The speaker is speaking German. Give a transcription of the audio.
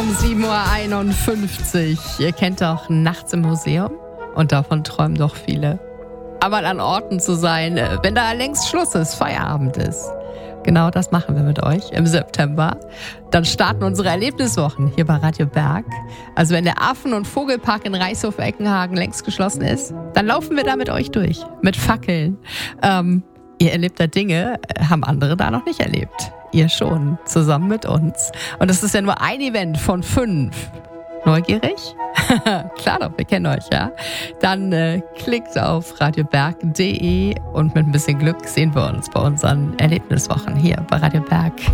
um 7.51 Uhr. Ihr kennt doch Nachts im Museum und davon träumen doch viele. Aber an Orten zu sein, wenn da längst Schluss ist, Feierabend ist. Genau das machen wir mit euch im September. Dann starten unsere Erlebniswochen hier bei Radio Berg. Also wenn der Affen- und Vogelpark in Reichshof-Eckenhagen längst geschlossen ist, dann laufen wir da mit euch durch. Mit Fackeln. Ihr erlebt da Dinge, haben andere da noch nicht erlebt. Ihr schon, zusammen mit uns. Und das ist ja nur ein Event von 5. Neugierig? Klar doch, wir kennen euch, ja? Dann klickt auf radioberg.de und mit ein bisschen Glück sehen wir uns bei unseren Erlebniswochen hier bei Radio Berg.